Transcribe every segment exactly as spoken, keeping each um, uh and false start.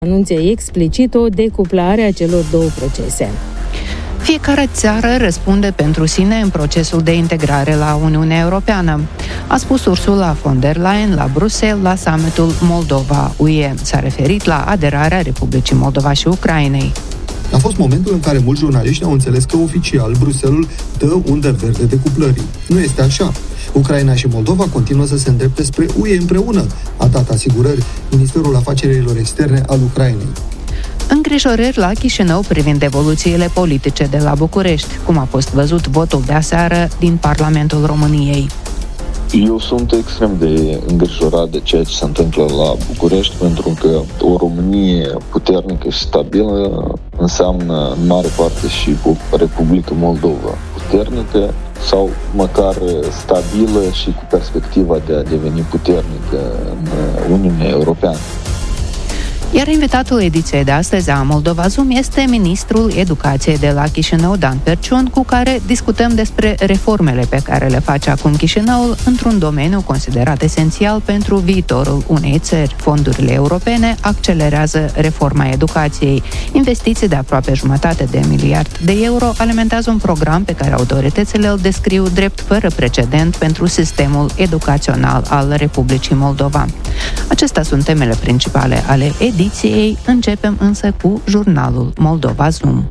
Anunță explicit o decuplare a celor două procese. Fiecare țară răspunde pentru sine în procesul de integrare la Uniunea Europeană, a spus Ursula von der Leyen la Bruxelles la summitul Moldova-U E. S-a referit la aderarea Republicii Moldova și Ucrainei. A fost momentul în care mulți jurnaliști au înțeles că oficial Bruxelles dă undă verde decuplării. Nu este așa. Ucraina și Moldova continuă să se îndrepte spre U E împreună, a dat asigurări Ministerul Afacerilor Externe al Ucrainei. Îngrijorări la Chișinău privind evoluțiile politice de la București, cum a fost văzut votul de aseară din Parlamentul României. Eu sunt extrem de îngrijorat de ceea ce se întâmplă la București, pentru că o Românie puternică și stabilă înseamnă în mare parte și o Republică Moldova puternică sau măcar stabilă și cu perspectiva de a deveni puternică în Uniunea Europeană. Iar invitatul ediției de astăzi a Moldova Zoom este ministrul educației de la Chișinău, Dan Perciun, cu care discutăm despre reformele pe care le face acum Chișinăul într-un domeniu considerat esențial pentru viitorul unei țări. Fondurile europene accelerează reforma educației. Investiții de aproape jumătate de miliard de euro alimentează un program pe care autoritățile îl descriu drept fără precedent pentru sistemul educațional al Republicii Moldova. Acestea sunt temele principale ale ediției. Începem însă cu jurnalul Moldova Zoom.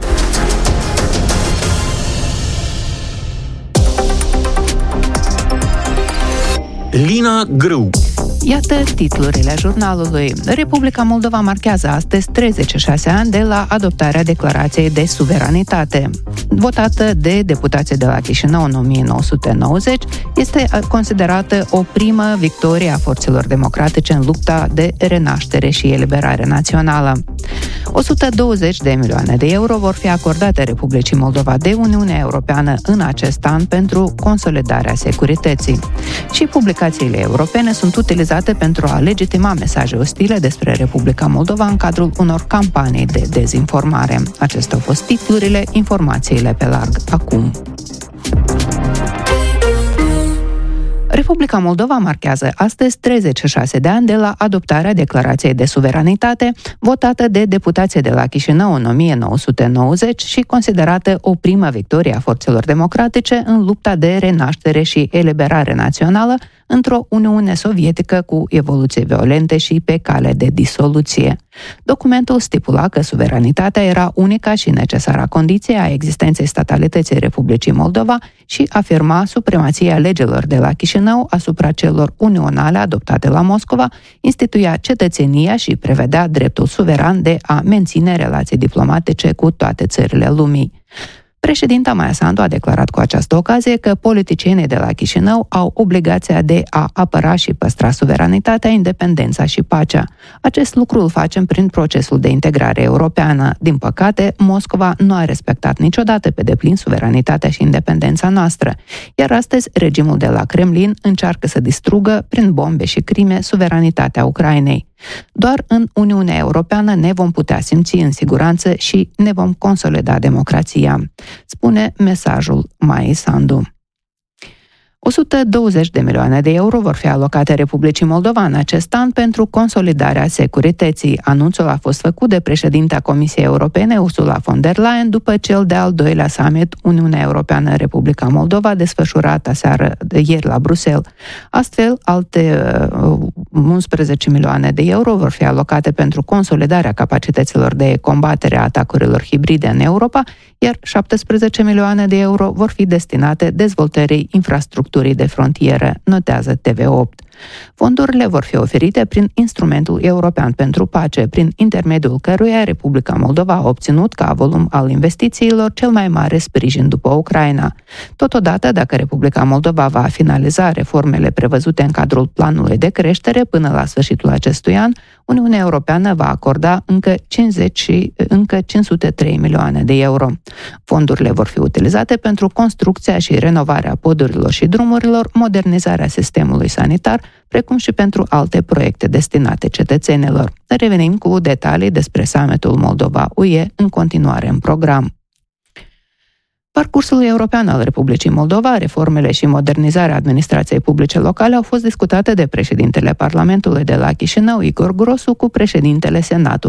Lina Grâu. Iată titlurile jurnalului. Republica Moldova marchează astăzi treizeci și șase ani de la adoptarea declarației de suveranitate. Votată de deputații de la Chișinău în o mie nouă sute nouăzeci, este considerată o primă victorie a forțelor democratice în lupta de renaștere și eliberare națională. o sută douăzeci de milioane de euro vor fi acordate Republicii Moldova de Uniunea Europeană în acest an pentru consolidarea securității. Și publicațiile europene sunt utilizate pentru a legitima mesaje ostile despre Republica Moldova în cadrul unor campanii de dezinformare. Acestea au fost titlurile, informațiile pe larg acum. Republica Moldova marchează astăzi treizeci și șase de ani de la adoptarea declarației de suveranitate, votată de deputații de la Chișinău în o mie nouă sute nouăzeci și considerată o primă victorie a forțelor democratice în lupta de renaștere și eliberare națională într-o Uniune Sovietică cu evoluții violente și pe cale de disoluție. Documentul stipula că suveranitatea era unica și necesară condiție a existenței statalității Republicii Moldova și afirma supremația legilor de la Chișinău asupra celor unionale adoptate la Moscova, instituia cetățenia și prevedea dreptul suveran de a menține relații diplomatice cu toate țările lumii. Președinta Maia Sandu a declarat cu această ocazie că politicienii de la Chișinău au obligația de a apăra și păstra suveranitatea, independența și pacea. Acest lucru îl facem prin procesul de integrare europeană. Din păcate, Moscova nu a respectat niciodată pe deplin suveranitatea și independența noastră, iar astăzi regimul de la Kremlin încearcă să distrugă prin bombe și crime suveranitatea Ucrainei. Doar în Uniunea Europeană ne vom putea simți în siguranță și ne vom consolida democrația, spune mesajul Maiei Sandu. o sută douăzeci de milioane de euro vor fi alocate Republicii Moldova în acest an pentru consolidarea securității. Anunțul a fost făcut de președinta Comisiei Europene, Ursula von der Leyen, după cel de-al doilea summit Uniunea Europeană-Republica Moldova, desfășurat aseară ieri la Bruxelles. Astfel, alte uh, unsprezece milioane de euro vor fi alocate pentru consolidarea capacităților de combatere a atacurilor hibride în Europa, iar șaptesprezece milioane de euro vor fi destinate dezvoltării infrastructurii de frontieră, notează T V opt. Fondurile vor fi oferite prin Instrumentul European pentru Pace, prin intermediul căruia Republica Moldova a obținut ca volum al investițiilor cel mai mare sprijin după Ucraina. Totodată, dacă Republica Moldova va finaliza reformele prevăzute în cadrul planului de creștere până la sfârșitul acestui an, Uniunea Europeană va acorda încă, cincizeci, încă cinci sute trei milioane de euro. Fondurile vor fi utilizate pentru construcția și renovarea podurilor și drumurilor, modernizarea sistemului sanitar, precum și pentru alte proiecte destinate cetățenilor. Revenim cu detalii despre summitul Moldova-U E în continuare în program. Parcursul european al Republicii Moldova, reformele și modernizarea administrației publice locale au fost discutate de președintele Parlamentului de la Chișinău, Igor Grosu, cu președintele Senatului